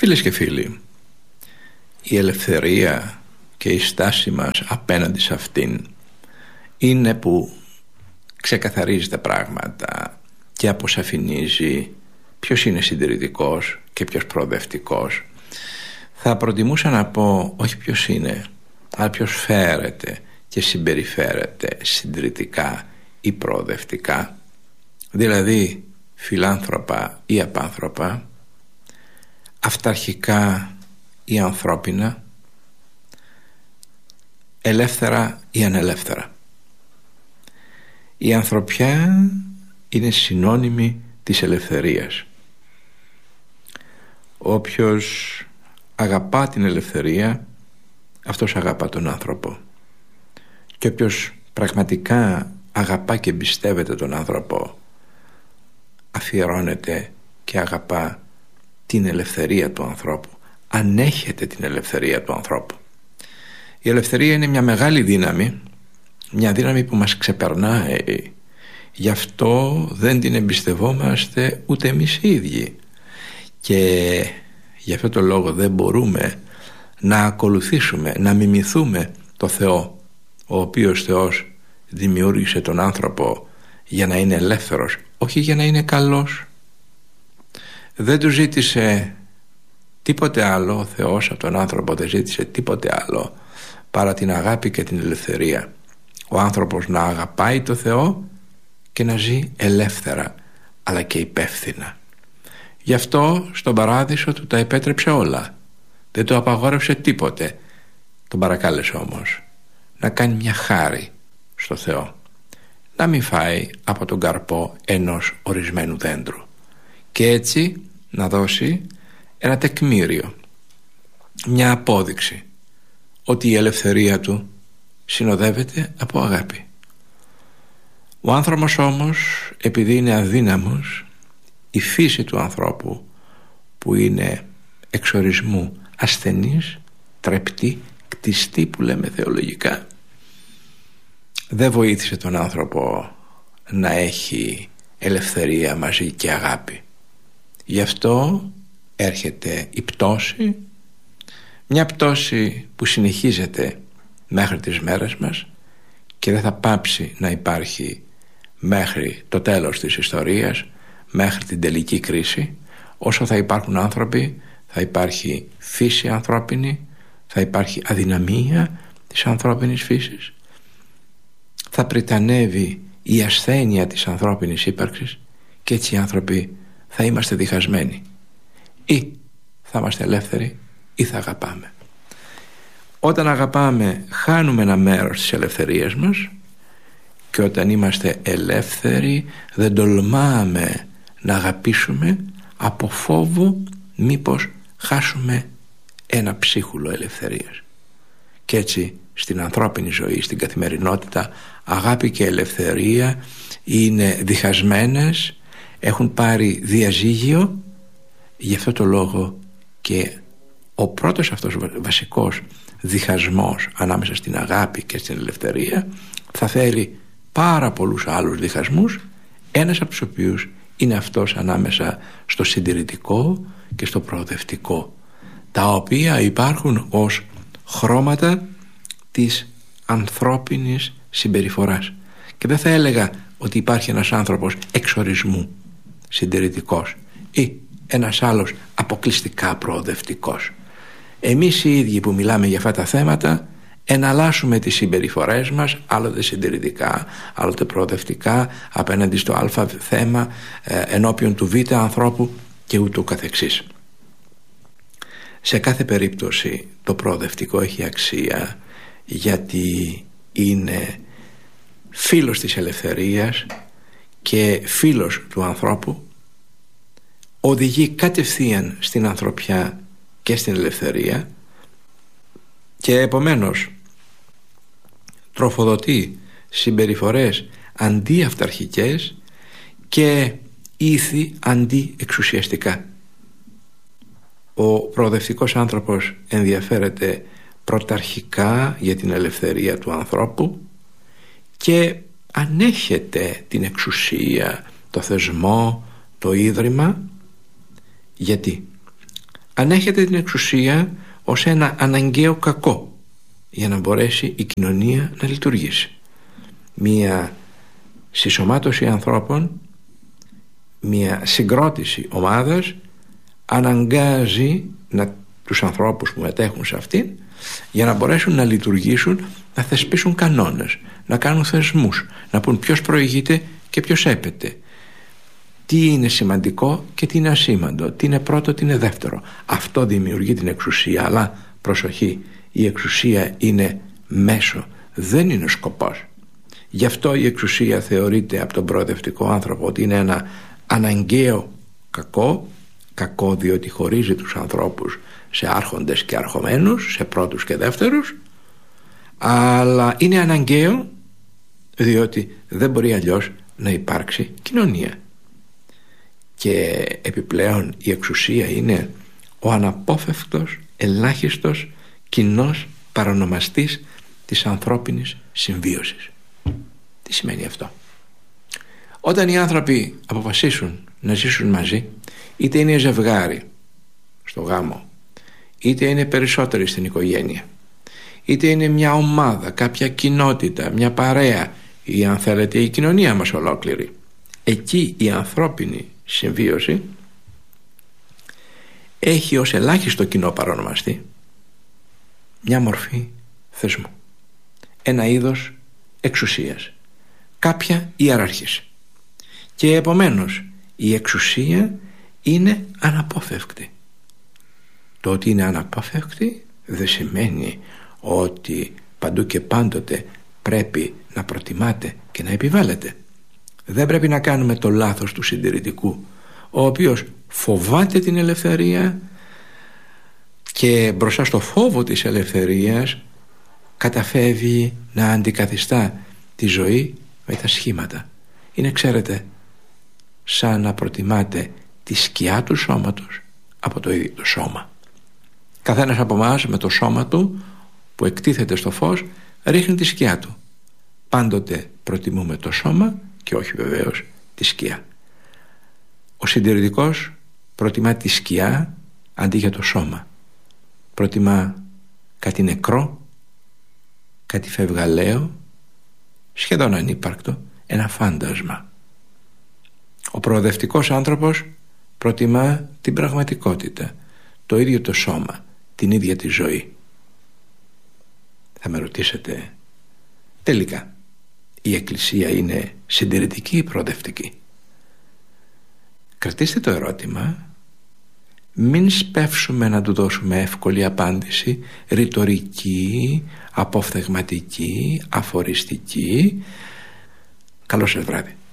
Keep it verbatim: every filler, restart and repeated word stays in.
Φίλες και φίλοι, η ελευθερία και η στάση μας απέναντι σε αυτήν είναι που ξεκαθαρίζει τα πράγματα και αποσαφηνίζει ποιος είναι συντηρητικός και ποιος προοδευτικός. Θα προτιμούσα να πω όχι ποιος είναι, αλλά ποιος φέρεται και συμπεριφέρεται συντηρητικά ή προοδευτικά, δηλαδή φιλάνθρωπα ή απάνθρωπα, αυταρχικά ή ανθρώπινα, ελεύθερα ή ανελεύθερα. Η ανθρωπιά είναι συνώνυμη της ελευθερίας. Όποιος αγαπά την ελευθερία, αυτός αγαπά τον άνθρωπο. Και όποιος πραγματικά αγαπά και εμπιστεύεται τον άνθρωπο, αφιερώνεται και αγαπά την ελευθερία του ανθρώπου, ανέχεται την ελευθερία του ανθρώπου. Η ελευθερία είναι μια μεγάλη δύναμη, μια δύναμη που μας ξεπερνάει. Γι' αυτό δεν την εμπιστευόμαστε ούτε εμείς οι ίδιοι. Και γι' αυτό το λόγο δεν μπορούμε να ακολουθήσουμε, να μιμηθούμε το Θεό, ο οποίος Θεός δημιούργησε τον άνθρωπο για να είναι ελεύθερος, όχι για να είναι καλός. Δεν του ζήτησε τίποτε άλλο, ο Θεός από τον άνθρωπο δεν ζήτησε τίποτε άλλο παρά την αγάπη και την ελευθερία. Ο άνθρωπος να αγαπάει το Θεό και να ζει ελεύθερα, αλλά και υπεύθυνα. Γι' αυτό στον παράδεισο του τα επέτρεψε όλα. Δεν του απαγόρευσε τίποτε. Τον παρακάλεσε όμως να κάνει μια χάρη στο Θεό, να μην φάει από τον καρπό ενός ορισμένου δέντρου, και έτσι να δώσει ένα τεκμήριο, μια απόδειξη ότι η ελευθερία του συνοδεύεται από αγάπη. Ο άνθρωπος όμως, επειδή είναι αδύναμος, η φύση του ανθρώπου που είναι εξορισμού ασθενής, τρεπτή, κτιστή που λέμε θεολογικά, δεν βοήθησε τον άνθρωπο να έχει ελευθερία μαζί και αγάπη. Γι' αυτό έρχεται η πτώση, μια πτώση που συνεχίζεται μέχρι τις μέρες μας και δεν θα πάψει να υπάρχει μέχρι το τέλος της ιστορίας, μέχρι την τελική κρίση. Όσο θα υπάρχουν άνθρωποι, θα υπάρχει φύση ανθρώπινη, θα υπάρχει αδυναμία της ανθρώπινης φύσης, θα πριτανεύει η ασθένεια της ανθρώπινης ύπαρξης και έτσι οι άνθρωποι θα είμαστε διχασμένοι. Ή θα είμαστε ελεύθεροι ή θα αγαπάμε. Όταν αγαπάμε χάνουμε ένα μέρος της ελευθερίας μας, και όταν είμαστε ελεύθεροι δεν τολμάμε να αγαπήσουμε από φόβο μήπως χάσουμε ένα ψίχουλο ελευθερίας. Και έτσι στην ανθρώπινη ζωή, στην καθημερινότητα, αγάπη και ελευθερία είναι διχασμένες, έχουν πάρει διαζύγιο. Γι' αυτό το λόγο και ο πρώτος αυτός βασικός διχασμός ανάμεσα στην αγάπη και στην ελευθερία θα φέρει πάρα πολλούς άλλους διχασμούς, ένας από τους οποίους είναι αυτός ανάμεσα στο συντηρητικό και στο προοδευτικό, τα οποία υπάρχουν ως χρώματα της ανθρώπινης συμπεριφοράς. Και δεν θα έλεγα ότι υπάρχει ένας άνθρωπος εξορισμού συντηρητικός ή ένας άλλος αποκλειστικά προοδευτικός. Εμείς οι ίδιοι που μιλάμε για αυτά τα θέματα εναλλάσσουμε τις συμπεριφορές μας, άλλοτε συντηρητικά, άλλοτε προοδευτικά, απέναντι στο α θέμα, ε, ενώπιον του β ανθρώπου και ούτω καθεξής. Σε κάθε περίπτωση το προοδευτικό έχει αξία, γιατί είναι φίλος της ελευθερίας και φίλος του ανθρώπου, οδηγεί κατευθείαν στην ανθρωπιά και στην ελευθερία και επομένως τροφοδοτεί συμπεριφορές αντιαυταρχικές και ήθη αντιεξουσιαστικά. Ο προοδευτικός άνθρωπος ενδιαφέρεται πρωταρχικά για την ελευθερία του ανθρώπου και ανέχεται την εξουσία, το θεσμό, το ίδρυμα. Γιατί? ανέχεται την εξουσία ως ένα αναγκαίο κακό για να μπορέσει η κοινωνία να λειτουργήσει. Μία συσσωμάτωση ανθρώπων, μία συγκρότηση ομάδας αναγκάζει να, τους ανθρώπους που μετέχουν σε αυτήν για να μπορέσουν να λειτουργήσουν, να θεσπίσουν κανόνες, να κάνουν θεσμούς, να πούν ποιος προηγείται και ποιος έπεται, τι είναι σημαντικό και τι είναι ασήμαντο, τι είναι πρώτο, τι είναι δεύτερο. Αυτό δημιουργεί την εξουσία. Αλλά προσοχή, η εξουσία είναι μέσο, δεν είναι σκοπός. Γι' αυτό η εξουσία θεωρείται από τον προοδευτικό άνθρωπο ότι είναι ένα αναγκαίο κακό. Κακό διότι χωρίζει τους ανθρώπους σε άρχοντες και αρχομένους, σε πρώτους και δεύτερους, αλλά είναι αναγκαίο διότι δεν μπορεί αλλιώς να υπάρξει κοινωνία. Και επιπλέον η εξουσία είναι ο αναπόφευκτος, ελάχιστος, κοινός παρονομαστής της ανθρώπινης συμβίωσης. Τι σημαίνει αυτό? Όταν οι άνθρωποι αποφασίσουν να ζήσουν μαζί, είτε είναι ζευγάρι στο γάμο, είτε είναι περισσότεροι στην οικογένεια, είτε είναι μια ομάδα, κάποια κοινότητα, μια παρέα ή αν θέλετε η κοινωνία μας ολόκληρη, εκεί η ανθρώπινη συμβίωση έχει ως ελάχιστο κοινό παρονομαστή μια μορφή θεσμού, ένα είδος εξουσίας, κάποια ιεράρχηση. Και επομένως η εξουσία είναι αναπόφευκτη. Το ότι είναι αναπόφευκτη δεν σημαίνει ότι παντού και πάντοτε πρέπει να προτιμάται και να επιβάλλεται. Δεν πρέπει να κάνουμε το λάθος του συντηρητικού, ο οποίος φοβάται την ελευθερία και μπροστά στο φόβο της ελευθερίας καταφεύγει να αντικαθιστά τη ζωή με τα σχήματα. Είναι, ξέρετε, σαν να προτιμάτε τη σκιά του σώματος από το ίδιο το σώμα. Καθένας από εμάς με το σώμα του που εκτίθεται στο φως ρίχνει τη σκιά του. Πάντοτε προτιμούμε το σώμα και όχι βεβαίως τη σκιά. Ο συντηρητικός προτιμά τη σκιά αντί για το σώμα. Προτιμά κάτι νεκρό, κάτι φευγαλαίο, σχεδόν ανύπαρκτο, ένα φάντασμα. Ο προοδευτικός άνθρωπος προτιμά την πραγματικότητα, το ίδιο το σώμα, την ίδια τη ζωή. Θα με ρωτήσετε, τελικά η Εκκλησία είναι συντηρητική ή προοδευτική? Κρατήστε το ερώτημα, μην σπεύσουμε να του δώσουμε εύκολη απάντηση, ρητορική, αποφθεγματική, αφοριστική. Καλό σας βράδυ.